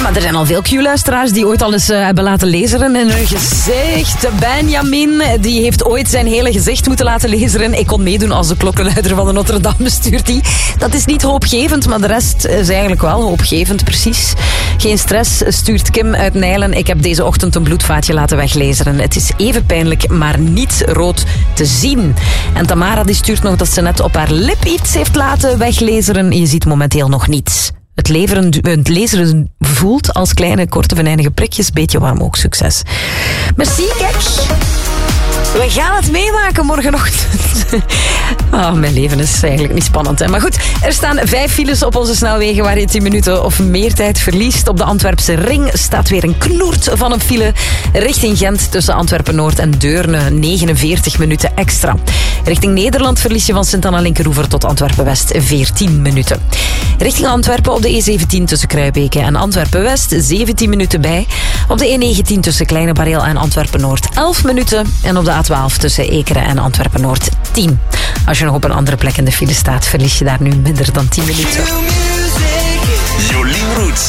Maar er zijn al veel Q-luisteraars die ooit al eens hebben laten laseren in hun gezicht. Benjamin, die heeft ooit zijn hele gezicht moeten laten laseren. Ik kon meedoen als de klokkenluider van de Notre Dame, stuurt hij. Dat is niet hoopgevend, maar de rest is eigenlijk wel hoopgevend, precies. Geen stress, stuurt Kim uit Nijlen. Ik heb deze ochtend een bloedvaatje laten weglaseren. Het is even pijnlijk, maar niet rood te zien. En Tamara die stuurt nog dat ze net op haar lip iets heeft laten weglaseren. Je ziet momenteel nog niets. Het laseren voelt als kleine, korte, venijnige prikjes. Beetje warm ook. Succes. Merci, kijk. We gaan het meemaken morgenochtend. Mijn leven is eigenlijk niet spannend, hè. Maar goed, er staan 5 files op onze snelwegen waar je 10 minuten of meer tijd verliest. Op de Antwerpse ring staat weer een knoert van een file. Richting Gent tussen Antwerpen-Noord en Deurne 49 minuten extra. Richting Nederland verlies je van Sint-Anna-Linkeroever tot Antwerpen-West 14 minuten. Richting Antwerpen op de E17 tussen Kruibeke en Antwerpen-West 17 minuten bij. Op de E19 tussen Kleine Bareel en Antwerpen-Noord 11 minuten. En op de A12 tussen Ekeren en Antwerpen-Noord 10. Als je nog op een andere plek in de file staat, verlies je daar nu minder dan 10 minuten. Jolien Roets.